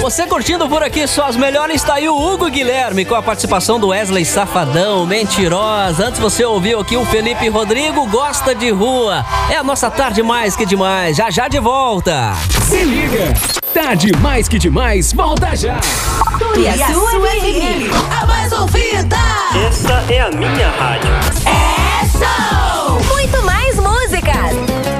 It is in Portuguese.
Você curtindo por aqui só as melhores, tá aí o Hugo Guilherme com a participação do Wesley Safadão, Mentirosa. Antes você ouviu aqui o Felipe Rodrigo, Gosta de Rua. É a nossa Tarde Mais Que Demais, já já de volta. Se liga, Tarde Mais Que Demais, volta já. E a sua FM, a mais ouvida. Essa é a minha rádio.